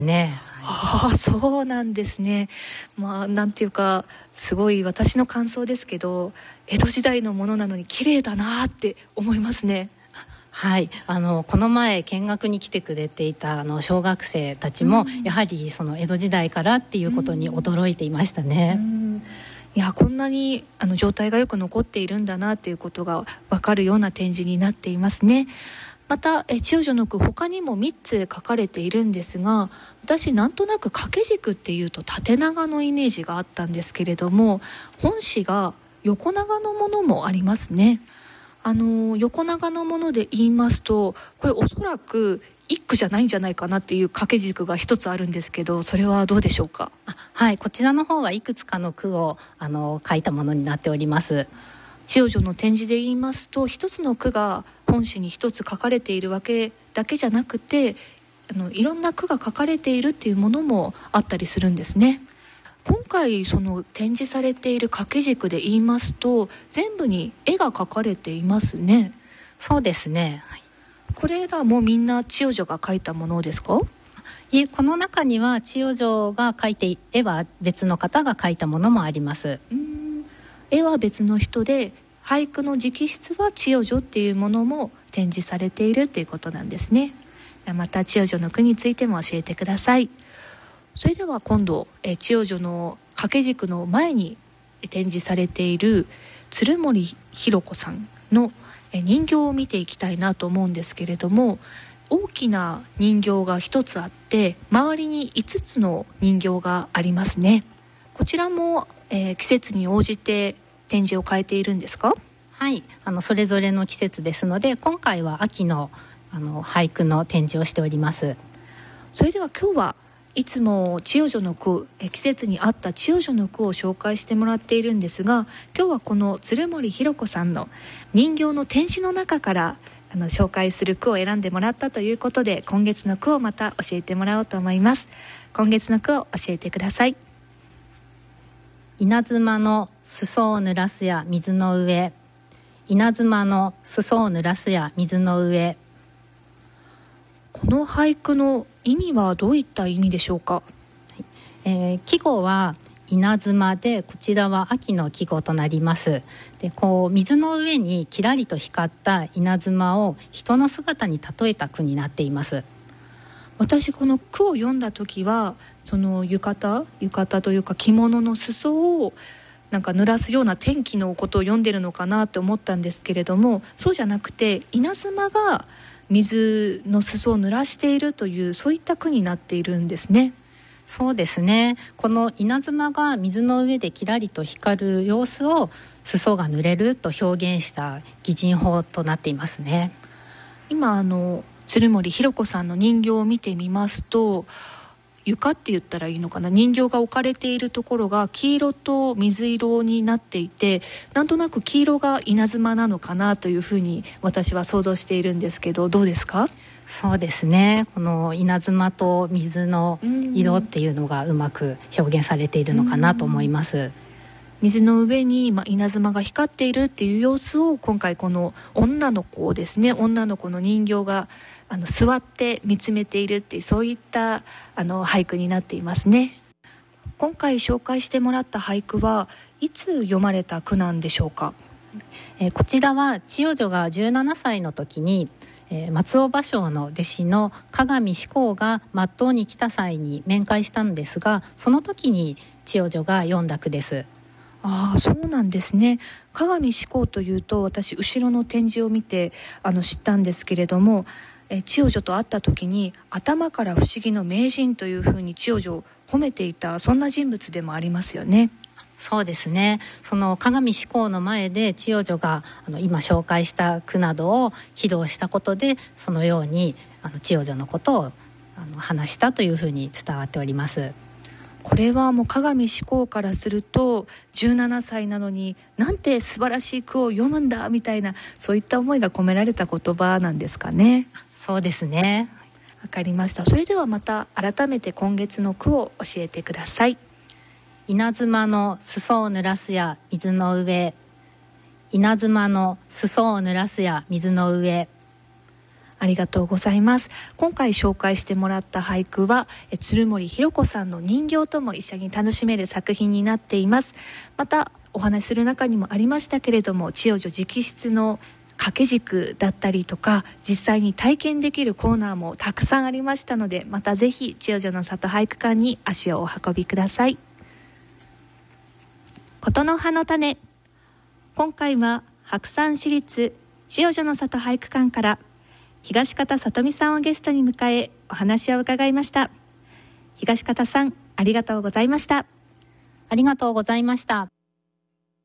ね。 そうなんですね。なんていうかすごい私の感想ですけど、江戸時代のものなのに綺麗だなって思いますね。 はい、この前見学に来てくれていた小学生たちも、やはりその江戸時代からっていうことに驚いていましたね。 いや、こんなに状態がよく残っているんだなっていうことが分かるような展示になっていますね。また千代女の句、他にも3つ書かれているんですが、私なんとなく掛け軸っていうと縦長のイメージがあったんですけれども、本紙が横長のものもありますね。横長のもので言いますと、これおそらく一句じゃないんじゃないかなっていう掛け軸が一つあるんですけど、それはどうでしょうか？ はい、こちらの方はいくつかの句を書いたものになっております。 千代女の展示で言いますと、一つの句が本紙に一つ書かれているわけだけじゃなくて、いろんな句が書かれているっていうものもあったりするんですね。今回その展示されている掛け軸で言いますと、全部に絵が描かれていますね。 そうですね、はい、 これらもみんな千代女が描いたものですか？ いえ、この中には千代女が描いて、絵は別の方が描いたものもあります。 絵は別の人で、俳句の直筆は千代女っていうものも展示されているということなんですね。また千代女の句についても教えてください。それでは今度千代女の掛け軸の前に展示されている鶴森弘子さんの人形を見ていきたいなと思うんですけれども、大きな人形が一つあって、周りに5つの人形がありますね。こちらも、季節に応じて展示を変えているんですか？ はい、それぞれの季節ですので、今回は秋の俳句の展示をしております。 それでは今日はいつも千代女の句、季節に合った千代女の句を紹介してもらっているんですが、今日はこの鶴森弘子さんの人形の展示の中から紹介する句を選んでもらったということで、今月の句をまた教えてもらおうと思います。今月の句を教えてください。 稲妻の裾を濡らすや水の上、稲妻の裾を濡らすや水の上。 この俳句の意味はどういった意味でしょうか？ 季語は稲妻で、こちらは秋の季語となります。で、水の上にキラリと光った稲妻を人の姿に例えた句になっています。 私この句を読んだ時は、その浴衣というか着物の裾をなんか濡らすような天気のことを読んでるのかなと思ったんですけれども、そうじゃなくて稲妻が水の裾を濡らしているという、そういった句になっているんですね。 そうですね、この稲妻が水の上でキラリと光る様子を裾が濡れると表現した擬人法となっていますね。 今鶴森弘子さんの人形を見てみますと、床って言ったらいいのかな、人形が置かれているところが黄色と水色になっていて、なんとなく黄色が稲妻なのかなというふうに私は想像しているんですけど、どうですか？ そうですね、この稲妻と水の色っていうのがうまく表現されているのかなと思います。 水の上に稲妻が光っているっていう様子を、今回この女の子ですね、女の子の人形が座って見つめているっていう、そういった俳句になっていますね。今回紹介してもらった俳句はいつ読まれた句なんでしょうか？ こちらは千代女が17歳の時に、松尾芭蕉の弟子の鏡始皇が松任に来た際に面会したんですが、その時に千代女が読んだ句です。 そうなんですね。鏡始皇というと、私後ろの展示を見て知ったんですけれども、千代女と会った時に頭から不思議の名人というふうに千代女を褒めていた、そんな人物でもありますよね。 そうですね、その鏡始皇の前で千代女が今紹介した句などを披露したことで、そのように千代女のことを話したというふうに伝わっております。 これはもう鏡始皇からすると、17歳なのになんて素晴らしい句を読むんだみたいな、そういった思いが込められた言葉なんですかね。 そうですね、 わかりました。それではまた改めて今月の句を教えてください。 稲妻の裾を濡らすや水の上、稲妻の裾を濡らすや水の上。 ありがとうございます。今回紹介してもらった俳句は鶴森弘子さんの人形とも一緒に楽しめる作品になっています。またお話しする中にもありましたけれども、千代女直筆の掛け軸だったりとか実際に体験できるコーナーもたくさんありましたので、またぜひ千代女の里俳句館に足をお運びください。琴の葉の種、今回は白山市立千代女の里俳句館から東方さとみさんをゲストに迎えお話を伺いました。東方さん、ありがとうございました。 ありがとうございました。